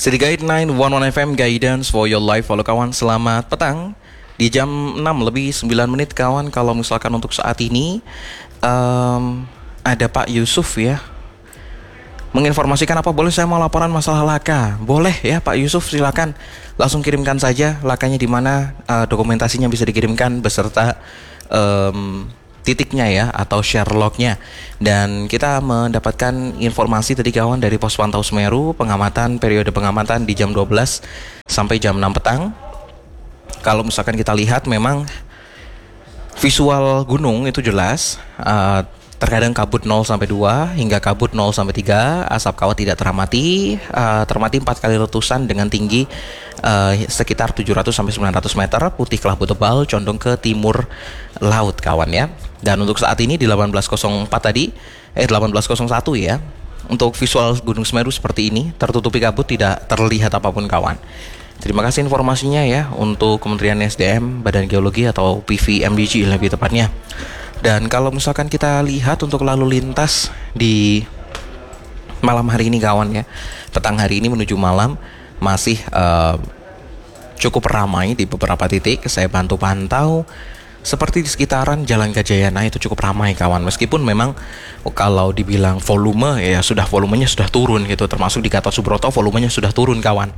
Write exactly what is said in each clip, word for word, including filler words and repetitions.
City Guide sembilan satu satu F M Guidance for your life. Halo kawan, selamat petang. Di jam enam lebih sembilan menit kawan. Kalau misalkan untuk saat ini um, ada Pak Yusuf ya, menginformasikan apa boleh saya mau laporan masalah laka. Boleh ya Pak Yusuf, silakan langsung kirimkan saja lakanya di mana, uh, dokumentasinya bisa dikirimkan beserta um, titiknya ya, atau share lognya. Dan kita mendapatkan informasi tadi kawan dari Pos Pantau Semeru, pengamatan periode pengamatan di jam dua belas sampai jam enam petang. Kalau misalkan kita lihat memang visual gunung itu jelas, uh, terkadang kabut nol sampai dua hingga kabut nol sampai tiga, asap kawat tidak teramati, uh, termati empat kali letusan dengan tinggi uh, sekitar tujuh ratus sampai sembilan ratus meter, putih kelabu tebal condong ke timur laut kawan ya. Dan untuk saat ini di delapan belas nol empat tadi, eh delapan belas nol satu ya, untuk visual Gunung Semeru seperti ini, tertutupi kabut, tidak terlihat apapun kawan. Terima kasih informasinya ya untuk Kementerian S D M, Badan Geologi atau P V M D G lebih tepatnya. Dan kalau misalkan kita lihat untuk lalu lintas di malam hari ini kawan ya, petang hari ini menuju malam masih uh, cukup ramai di beberapa titik. Saya bantu pantau seperti di sekitaran Jalan Gajayana itu cukup ramai kawan. Meskipun memang oh, kalau dibilang volume ya sudah volumenya sudah turun gitu, termasuk di Gatot Subroto volumenya sudah turun kawan.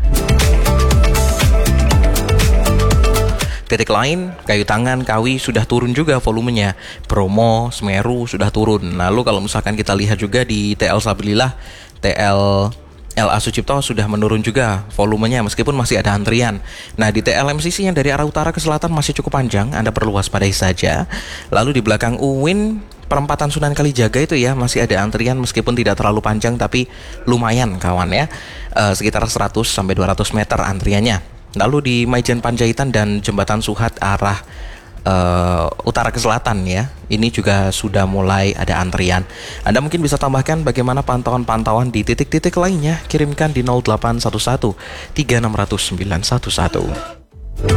Titik lain, Kayu Tangan, Kawi sudah turun juga volumenya. Bromo, Semeru sudah turun. Lalu kalau misalkan kita lihat juga di T L Sabilillah, T L L A Sucipto sudah menurun juga volumenya meskipun masih ada antrian. Nah di T L M C C yang dari arah utara ke selatan masih cukup panjang, Anda perlu waspadai saja. Lalu di belakang U W I N, perempatan Sunan Kalijaga itu ya masih ada antrian meskipun tidak terlalu panjang tapi lumayan kawan ya, e, sekitar seratus sampai dua ratus meter antriannya. Lalu di Maijen Panjaitan dan Jembatan Suhat arah uh, utara ke selatan ya, ini juga sudah mulai ada antrian. Anda mungkin bisa tambahkan bagaimana pantauan-pantauan di titik-titik lainnya, kirimkan di nol delapan satu satu tiga enam nol nol sembilan satu satu.